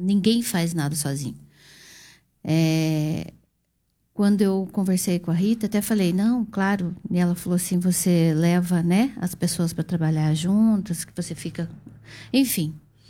Ninguém faz nada sozinho. Quando eu conversei com a Rita, até falei, não, claro. E ela falou assim, você leva, né, as pessoas para trabalhar juntas, que você fica... Enfim.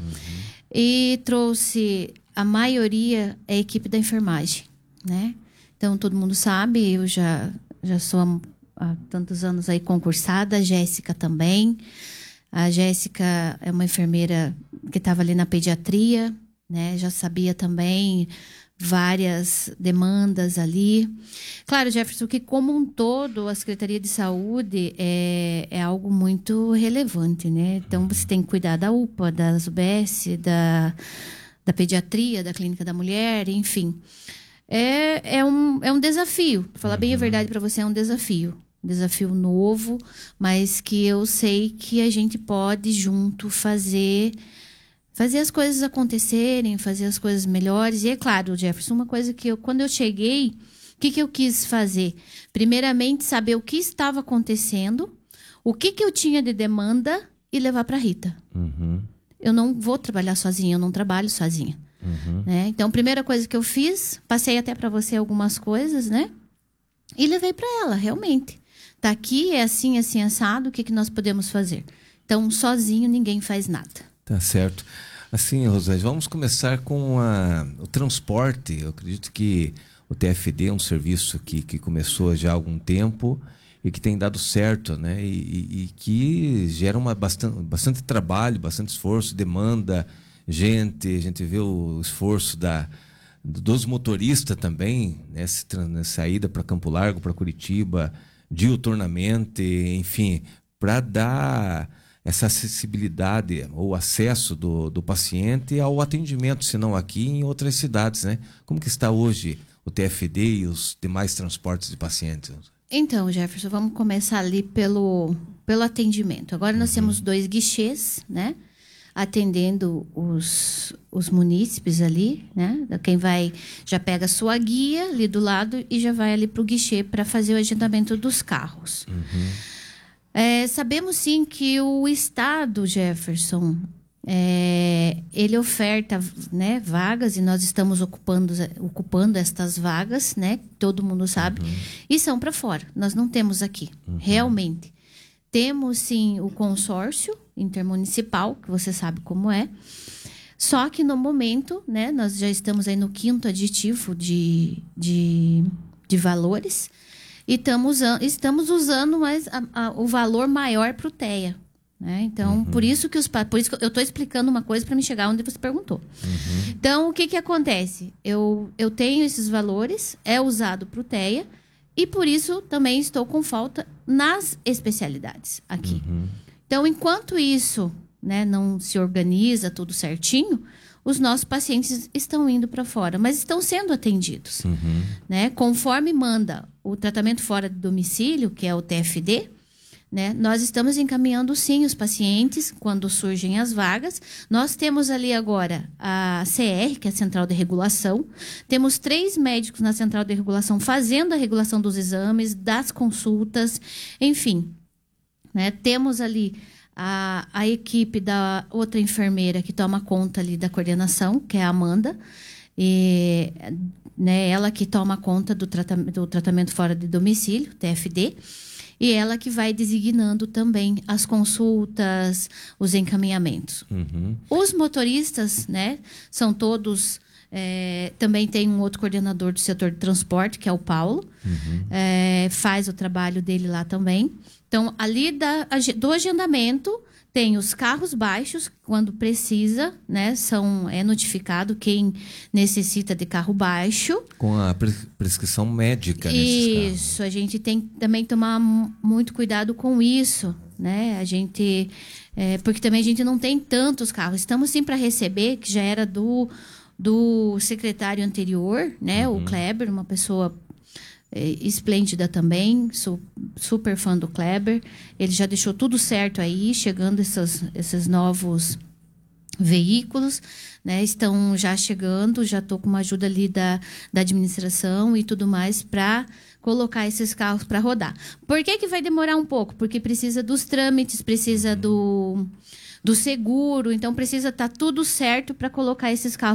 E trouxe... A maioria é a equipe da enfermagem, né? Então, todo mundo sabe, eu já sou há tantos anos aí concursada, a Jéssica também. A Jéssica é uma enfermeira que estava ali na pediatria, né? Já sabia também várias demandas ali. Claro, Jefferson, que como um todo, a Secretaria de Saúde é algo muito relevante, né? Então, você tem que cuidar da UPA, das UBS, da pediatria, da clínica da mulher, enfim. É um desafio. Pra falar bem a verdade para você, é um desafio. Um desafio novo, mas que eu sei que a gente pode junto fazer as coisas acontecerem, fazer as coisas melhores. E é claro, Jefferson, uma coisa que quando eu cheguei, o que eu quis fazer? Primeiramente, saber o que estava acontecendo, o que eu tinha de demanda e levar para a Rita. Eu não vou trabalhar sozinha, eu não trabalho sozinha. Né? Então, a primeira coisa que eu fiz, passei até para você algumas coisas, né? E levei para ela, realmente. Tá aqui, é assim, assim, assado, o que nós podemos fazer? Então, sozinho, ninguém faz nada. Tá certo. Assim, Rosângela, vamos começar com o transporte. Eu acredito que o TFD é um serviço que começou já há algum tempo e que tem dado certo, né? E que gera bastante trabalho, bastante esforço, demanda gente. A gente vê o esforço dos motoristas também, nessa ida para Campo Largo, para Curitiba, diuturnamente, enfim, para dar essa acessibilidade ou acesso do paciente ao atendimento, se não aqui em outras cidades, né? Como que está hoje o TFD e os demais transportes de pacientes? Então, Jefferson, vamos começar ali pelo atendimento. Agora nós temos 2 guichês, né? Atendendo os munícipes ali, né? Quem vai, já pega a sua guia ali do lado e já vai ali para o guichê para fazer o agendamento dos carros. Sabemos sim que o Estado, Jefferson, ele oferta, né, vagas e nós estamos ocupando estas vagas, né? Todo mundo sabe. E são para fora. Nós não temos aqui, realmente. Temos sim o consórcio intermunicipal, que você sabe como é. Só que no momento, né, nós já estamos aí no 5º aditivo de valores e estamos usando mais o valor maior para o TEA. Né? Então, por isso que eu estou explicando uma coisa para me chegar onde você perguntou. Então, o que acontece? Eu tenho esses valores, é usado para o TEA, e por isso também estou com falta nas especialidades aqui. Então, enquanto isso, né, não se organiza tudo certinho, os nossos pacientes estão indo para fora, mas estão sendo atendidos. Né? Conforme manda o tratamento fora de domicílio, que é o TFD, né? Nós estamos encaminhando sim os pacientes quando surgem as vagas. Nós temos ali agora a CR, que é a Central de Regulação. Temos 3 médicos na Central de Regulação fazendo a regulação dos exames, das consultas, enfim. Né? Temos ali a equipe da outra enfermeira que toma conta ali da coordenação, que é a Amanda. E, né, ela que toma conta do tratamento fora de domicílio, TFD. E ela que vai designando também as consultas, os encaminhamentos. Os motoristas, né, são todos... também tem um outro coordenador do setor de transporte, que é o Paulo. Faz o trabalho dele lá também. Então, ali do agendamento, tem os carros baixos, quando precisa, né? É notificado quem necessita de carro baixo. Com a prescrição médica nesses carros. Isso, a gente tem que também tomar muito cuidado com isso, né? Porque também a gente não tem tantos carros. Estamos sim para receber, que já era do secretário anterior, né? O Kleber, uma pessoa esplêndida também, sou super fã do Kleber. Ele já deixou tudo certo aí, chegando esses novos veículos, né? Estão já chegando, já estou com uma ajuda ali da administração e tudo mais para colocar esses carros para rodar. Por que vai demorar um pouco? Porque precisa dos trâmites, precisa do seguro, então precisa estar tudo certo para colocar esses carros